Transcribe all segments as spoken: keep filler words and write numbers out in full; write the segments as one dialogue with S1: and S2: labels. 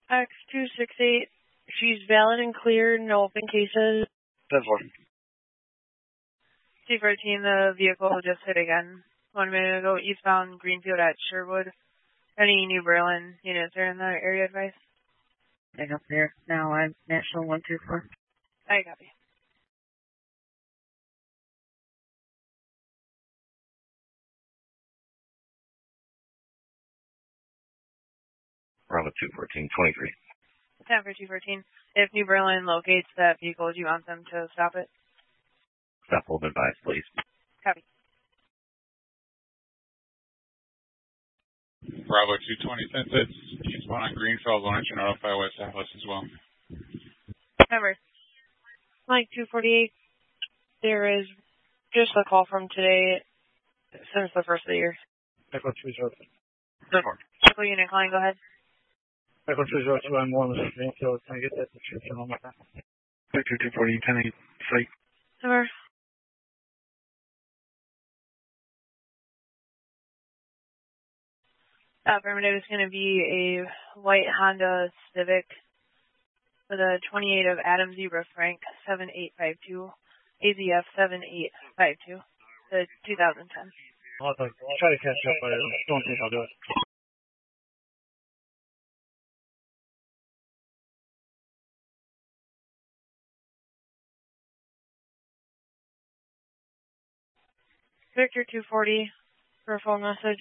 S1: X two six eight. She's valid and clear, no open cases.
S2: ten four.
S1: C fourteen, the vehicle just hit again. One minute ago, eastbound Greenfield at Sherwood. Any New Berlin units are in the area advice?
S3: I up there. Now I'm National one two four.
S1: I copy.
S4: Bravo two fourteen, twenty-three.
S1: ten for two fourteen. If New Berlin locates that vehicle, do you want them to stop it?
S4: Stop hold advice, please.
S1: Copy.
S5: Bravo two twenty, since it's eastbound on Greenfield, why don't you notify West Atlas as well?
S1: Remember, Mike two forty-eight, there is just a call from today since the first of the year.
S2: Echo two zero.
S1: Echo unit calling, go ahead.
S2: Echo two zero two, I'm one with the Greenfield. Can I get that description on my phone? Victor two forty, ten eight, site.
S1: Remember. Affirmative is going to be a white Honda Civic with a twenty-eight of Adam Zebra Frank seven eight five two, A Z F seven eight five two, the two thousand ten.
S2: I'll try to catch up, but I don't think I'll do it.
S1: Victor two forty for a phone message.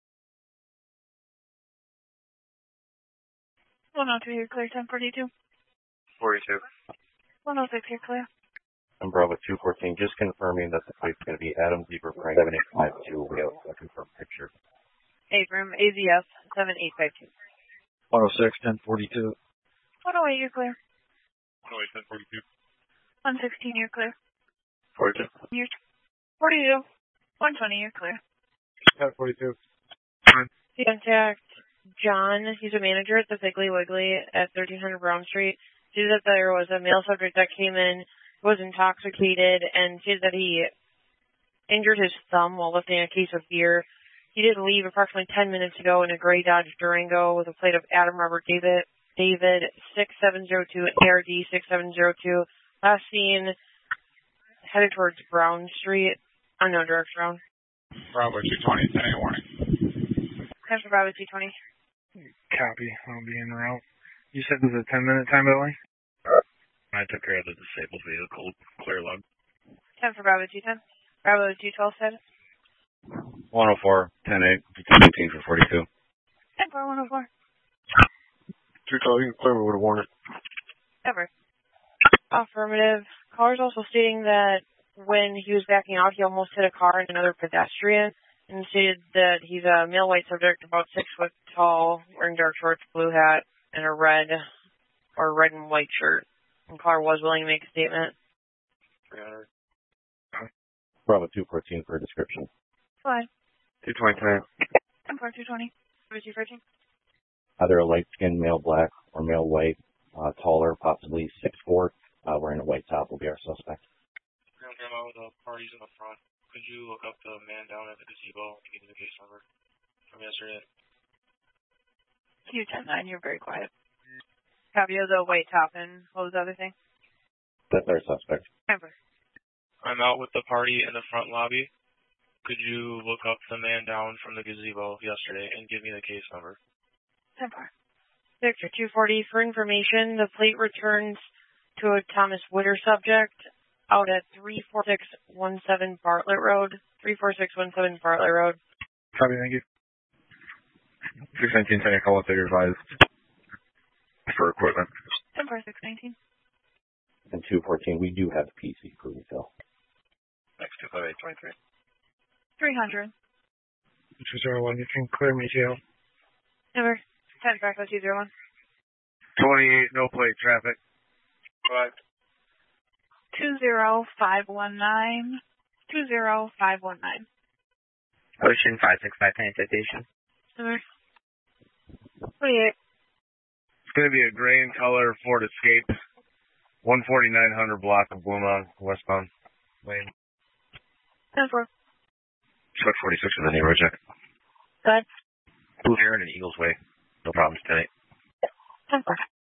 S1: one oh two, you're clear. ten forty-two.
S4: forty-two.
S1: one oh six, you're clear.
S4: And Bravo two fourteen, just confirming that the plate's going to be Adam Zebra Frank seven eight five two. We have a confirmed picture.
S1: Abram, A Z F seven eight five two.
S2: one oh six, ten forty-two.
S1: one oh eight, you're clear.
S5: one oh eight, ten forty-two.
S1: one sixteen, you're clear.
S2: forty-two.
S1: You're forty-two. one twenty, you're clear.
S2: ten forty-two.
S1: Contact John. He's a manager at the Piggly Wiggly at thirteen hundred Brown Street. See that there was a male subject that came in, was intoxicated, and said that he injured his thumb while lifting a case of beer. He did leave approximately ten minutes ago in a gray Dodge Durango with a plate of Adam Robert David David six seven zero two, A R D six seven zero two. Last seen headed towards Brown Street. Unknown direction.
S5: Bravo two twenty, ten eight warning.
S1: ten for Bravo two twenty.
S2: Copy. I'll be en route. You said there's a ten minute time delay?
S4: I took care of the disabled vehicle. Clear log.
S1: ten for Bravo two ten. Bravo two twelve status.
S4: one oh four, ten eight, fifteen for forty-two.
S1: ten for one oh four.
S2: two twelve, you can clear me with a warning.
S1: Ever. Affirmative. Caller's also stating that when he was backing out, he almost hit a car and another pedestrian, and stated that he's a male white subject, about six foot tall, wearing dark shorts, blue hat, and a red or red and white shirt. And caller was willing to make a statement.
S4: Bravo two fourteen for a description.
S1: Fine.
S4: two twenty-nine.
S1: ten for two twenty. two fourteen.
S4: Either a light-skinned male black or male white, uh, taller, possibly six foot four, uh, wearing a white top will be our suspect.
S6: Grandma, the party's in the front. Could you look up the man down at the gazebo and give me the case number from yesterday?
S1: Q ten nine, you're very quiet. Copy of the white top, and what was the other thing?
S4: That's our suspect.
S1: Remember.
S6: I'm out with the party in the front lobby. Could you look up the man down from the gazebo yesterday and give me the case number?
S1: ten four. Victor two forty, for information, the plate returns to a Thomas Witter subject out at three four six one seven Bartlett Road. three four six one seven Bartlett Road.
S2: Copy, thank you. six nineteen, ten, call up, they advised for equipment.
S1: ten four six nineteen.
S4: And two fourteen, we do have P C for refill.
S6: Next two five eight twenty-three.
S1: three hundred.
S2: two zero one, you can clear me, Gio.
S1: Number ten for Echo two zero one.
S2: twenty-eight, no plate traffic.
S6: Five.
S1: two zero five one nine. two zero five one nine.
S3: Ocean five six five, penny citation.
S1: Number twenty-eight.
S2: It's going to be a gray in color Ford Escape. one forty-nine hundred block of Bloomont, westbound lane.
S1: ten four.
S4: Truck forty-six with a neighborhood check.
S1: Go ahead.
S4: Blue Heron and Eagles Way. No problems tonight.
S1: ten
S7: ten four.